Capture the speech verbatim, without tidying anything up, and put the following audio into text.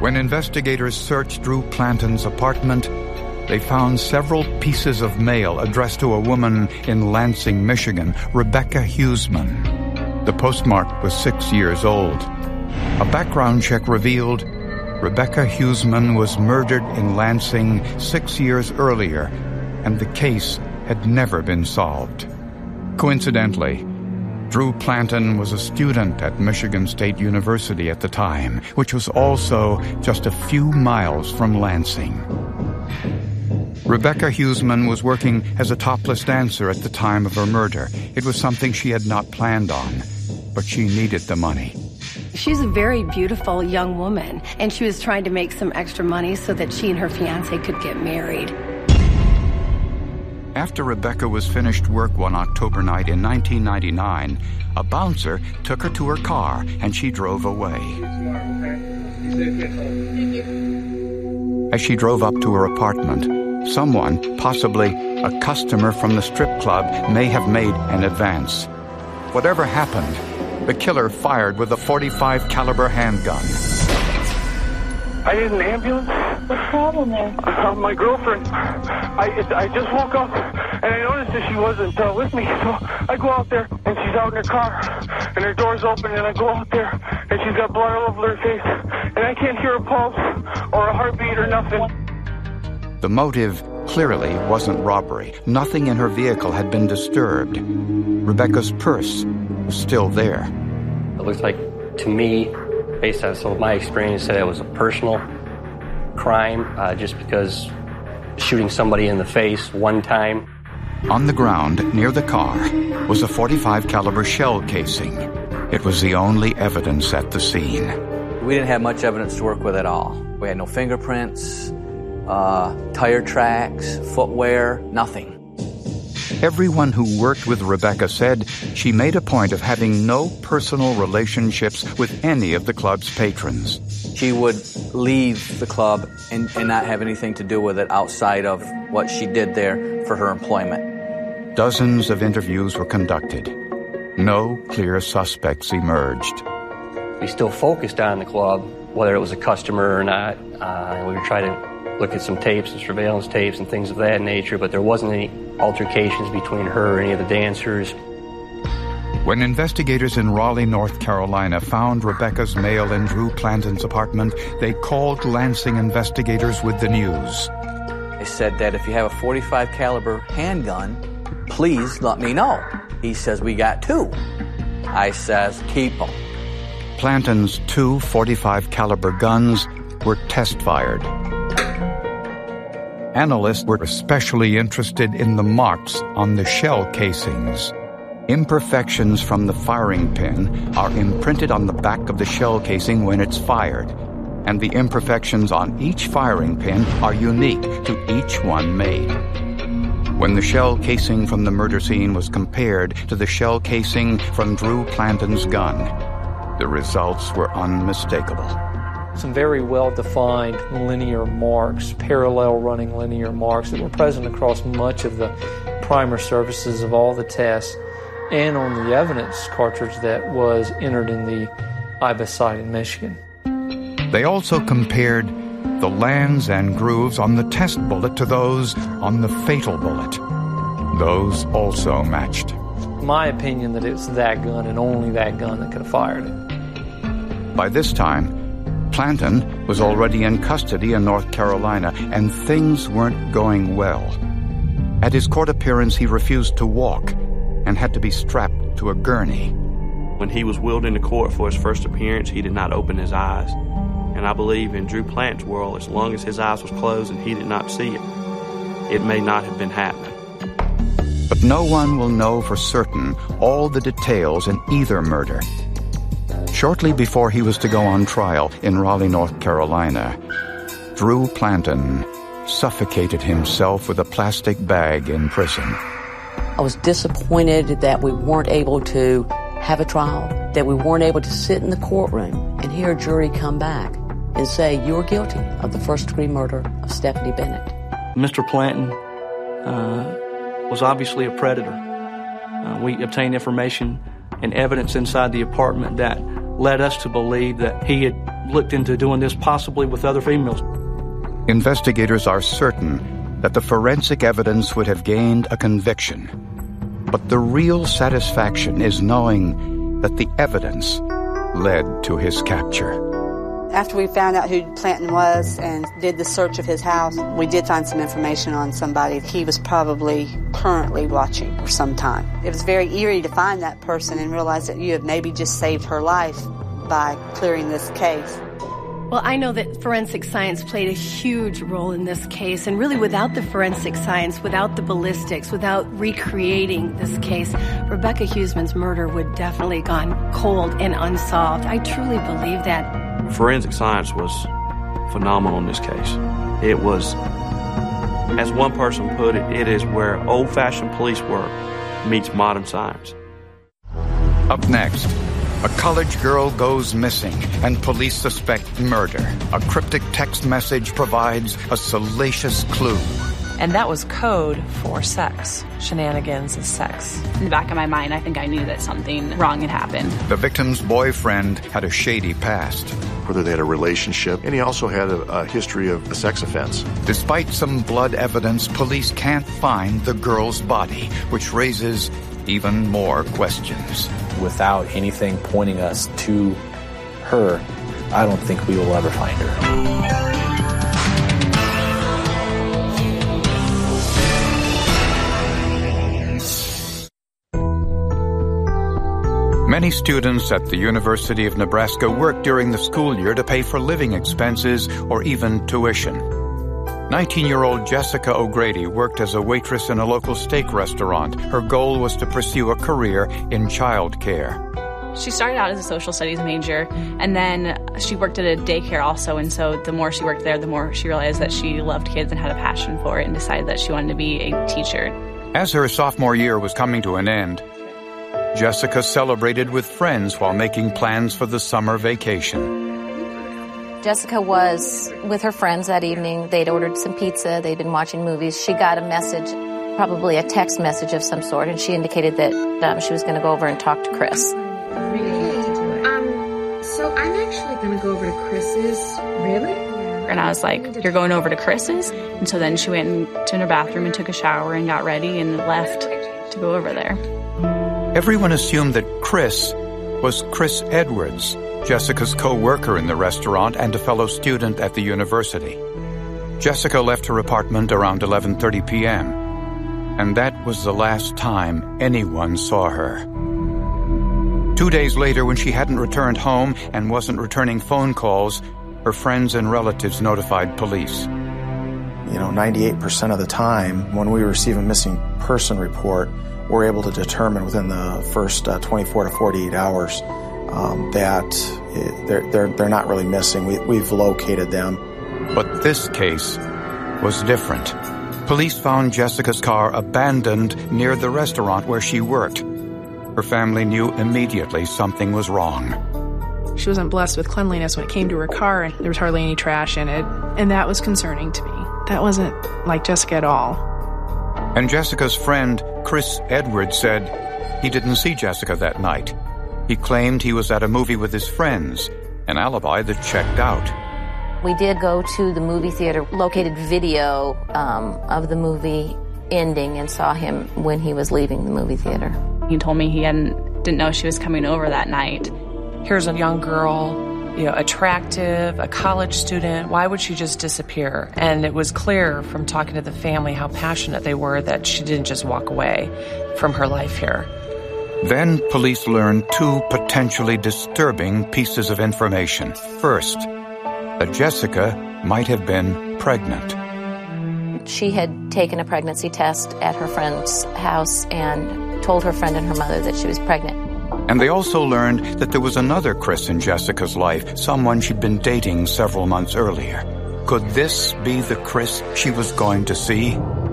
When investigators searched Drew Planten's apartment, they found several pieces of mail addressed to a woman in Lansing, Michigan, Rebecca Huseman. The postmark was six years old. A background check revealed Rebecca Huseman was murdered in Lansing six years earlier, and the case had never been solved. Coincidentally, Drew Planten was a student at Michigan State University at the time, which was also just a few miles from Lansing. Rebecca Huseman was working as a topless dancer at the time of her murder. It was something she had not planned on, but she needed the money. She's a very beautiful young woman, and she was trying to make some extra money so that she and her fiancé could get married. After Rebecca was finished work one October night in nineteen ninety-nine, a bouncer took her to her car and she drove away. As she drove up to her apartment, someone, possibly a customer from the strip club, may have made an advance. Whatever happened, the killer fired with a forty-five caliber handgun. I need an ambulance. What's the problem there? Uh, my girlfriend. I I just woke up and I noticed that she wasn't uh, with me. So I go out there and she's out in her car and her door's open and I go out there and she's got blood all over her face and I can't hear a pulse or a heartbeat or nothing. The motive clearly wasn't robbery. Nothing in her vehicle had been disturbed. Rebecca's purse was still there. It looks like, to me, based on some of my experience, that it was a personal crime, uh, just because shooting somebody in the face one time. On the ground near the car was a forty-five caliber shell casing. It was the only evidence at the scene. We didn't have much evidence to work with at all. We had no fingerprints, uh, tire tracks, footwear, nothing. Everyone who worked with Rebecca said she made a point of having no personal relationships with any of the club's patrons. She would leave the club and, and not have anything to do with it outside of what she did there for her employment. Dozens of interviews were conducted. No clear suspects emerged. We still focused on the club, whether it was a customer or not. Uh, we were trying to look at some tapes and surveillance tapes and things of that nature, but there wasn't any altercations between her or any of the dancers. When investigators in Raleigh, North Carolina found Rebecca's mail in Drew Planten's apartment, they called Lansing investigators with the news. They said that if you have a forty-five caliber handgun, please let me know. He says, we got two. I says, keep them. Planten's two forty-five caliber guns were test fired. Analysts were especially interested in the marks on the shell casings. Imperfections from the firing pin are imprinted on the back of the shell casing when it's fired, and the imperfections on each firing pin are unique to each one made. When the shell casing from the murder scene was compared to the shell casing from Drew Planten's gun, the results were unmistakable. Some very well-defined linear marks, parallel running linear marks that were present across much of the primer surfaces of all the tests and on the evidence cartridge that was entered in the IBIS site in Michigan. They also compared the lands and grooves on the test bullet to those on the fatal bullet. Those also matched. My opinion that it's that gun and only that gun that could have fired it. By this time, Planten was already in custody in North Carolina, and things weren't going well. At his court appearance, he refused to walk and had to be strapped to a gurney. When he was wheeled into court for his first appearance, he did not open his eyes. And I believe in Drew Planten's world, as long as his eyes was closed and he did not see it, it may not have been happening. But no one will know for certain all the details in either murder. Shortly before he was to go on trial in Raleigh, North Carolina, Drew Planten suffocated himself with a plastic bag in prison. I was disappointed that we weren't able to have a trial, that we weren't able to sit in the courtroom and hear a jury come back and say, you're guilty of the first-degree murder of Stephanie Bennett. Mister Planten uh, was obviously a predator. Uh, we obtained information and evidence inside the apartment that led us to believe that he had looked into doing this possibly with other females. Investigators are certain that the forensic evidence would have gained a conviction. But the real satisfaction is knowing that the evidence led to his capture. After we found out who Planton was and did the search of his house, we did find some information on somebody he was probably currently watching for some time. It was very eerie to find that person and realize that you have maybe just saved her life by clearing this case. Well, I know that forensic science played a huge role in this case, and really without the forensic science, without the ballistics, without recreating this case, Rebecca Huseman's murder would definitely have gone cold and unsolved. I truly believe that. Forensic science was phenomenal in this case. It was, as one person put it, it is where old-fashioned police work meets modern science. Up next, a college girl goes missing and police suspect murder. A cryptic text message provides a salacious clue. And that was code for sex. Shenanigans is sex. In the back of my mind, I think I knew that something wrong had happened. The victim's boyfriend had a shady past. Whether they had a relationship, and he also had a, a history of a sex offense. Despite some blood evidence, police can't find the girl's body, which raises even more questions. Without anything pointing us to her, I don't think we will ever find her. Many students at the University of Nebraska work during the school year to pay for living expenses or even tuition. nineteen-year-old Jessica O'Grady worked as a waitress in a local steak restaurant. Her goal was to pursue a career in child care. She started out as a social studies major, and then she worked at a daycare also, and so the more she worked there, the more she realized that she loved kids and had a passion for it and decided that she wanted to be a teacher. As her sophomore year was coming to an end, Jessica celebrated with friends while making plans for the summer vacation. Jessica was with her friends that evening. They'd ordered some pizza. They'd been watching movies. She got a message, probably a text message of some sort, and she indicated that um, she was going to go over and talk to Chris. Um, so I'm actually going to go over to Chris's. Really? And I was like, you're going over to Chris's? And so then she went into her bathroom and took a shower and got ready and left to go over there. Everyone assumed that Chris was Chris Edwards, Jessica's co-worker in the restaurant and a fellow student at the university. Jessica left her apartment around eleven thirty p.m., and that was the last time anyone saw her. Two days later, when she hadn't returned home and wasn't returning phone calls, her friends and relatives notified police. You know, ninety-eight percent of the time, when we receive a missing person report, we're able to determine within the first uh, twenty-four to forty-eight hours um, that it, they're, they're, they're not really missing. We, we've located them. But this case was different. Police found Jessica's car abandoned near the restaurant where she worked. Her family knew immediately something was wrong. She wasn't blessed with cleanliness when it came to her car, and there was hardly any trash in it, and that was concerning to me. That wasn't like Jessica at all. And Jessica's friend, Chris Edwards, said he didn't see Jessica that night. He claimed he was at a movie with his friends, an alibi that checked out. We did go to the movie theater, located video um, of the movie ending, and saw him when he was leaving the movie theater. He told me he hadn't didn't know she was coming over that night. Here's a young girl, you know, attractive, a college student. Why would she just disappear? And it was clear from talking to the family how passionate they were that she didn't just walk away from her life here. Then police learned two potentially disturbing pieces of information. First, that Jessica might have been pregnant. She had taken a pregnancy test at her friend's house and told her friend and her mother that she was pregnant. And they also learned that there was another Chris in Jessica's life, someone she'd been dating several months earlier. Could this be the Chris she was going to see?